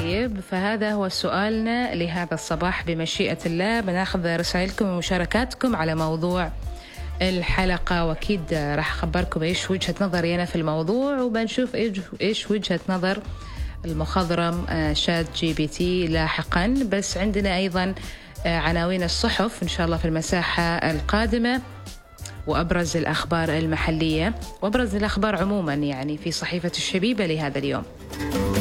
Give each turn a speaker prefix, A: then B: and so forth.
A: طيب، فهذا هو سؤالنا لهذا الصباح بمشيئة الله. بناخذ رسائلكم ومشاركاتكم على موضوع الحلقة، وأكيد راح أخبركم إيش وجهة نظري أنا في الموضوع، وبنشوف إيش وجهة نظر المخضرم شات جي بي تي لاحقا. بس عندنا أيضا عناوين الصحف إن شاء الله في المساحة القادمة، وأبرز الأخبار المحلية وأبرز الأخبار عموما يعني في صحيفة الشبيبة لهذا اليوم.